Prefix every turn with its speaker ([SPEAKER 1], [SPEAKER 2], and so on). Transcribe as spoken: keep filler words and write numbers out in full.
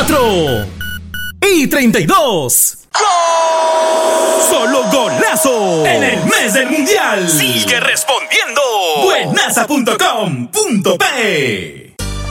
[SPEAKER 1] cuatro y treinta y dos. ¡Gol! ¡Solo golazo! En el mes del mundial.
[SPEAKER 2] Sigue respondiendo.
[SPEAKER 1] Buenaza punto com punto pe